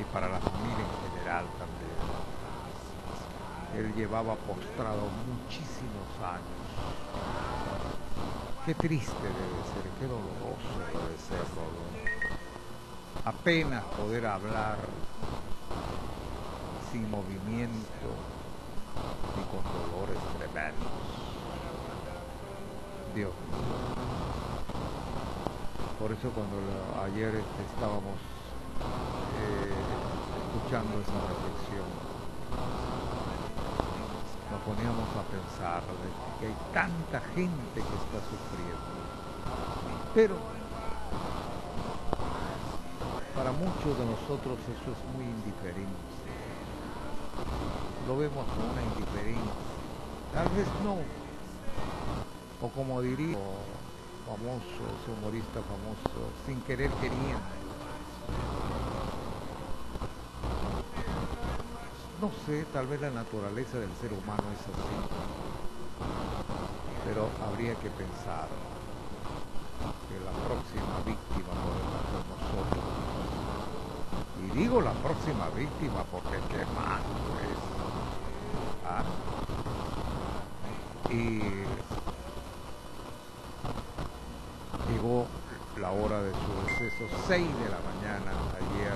para la familia en general también. Él llevaba postrado muchísimos años. Qué triste debe ser, qué doloroso debe ser, Rodolfo. Apenas poder hablar sin movimiento y con dolores tremendos. Dios mío. Por eso cuando ayer estábamos escuchando esa reflexión, nos poníamos a pensar de que hay tanta gente que está sufriendo. Pero para muchos de nosotros eso es muy indiferente. Lo vemos como una indiferencia. Tal vez no. O como diría famoso, ese humorista famoso, sin querer queriendo. No sé, tal vez la naturaleza del ser humano es así. Pero habría que pensar que la próxima víctima podemos ser nosotros. Y digo la próxima víctima porque qué más, pues. ¿Ah? Y llegó la hora de su deceso, 6 de la mañana ayer.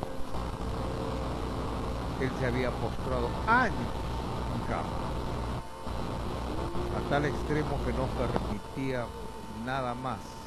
Él se había postrado años en cama, a tal extremo que no permitía nada más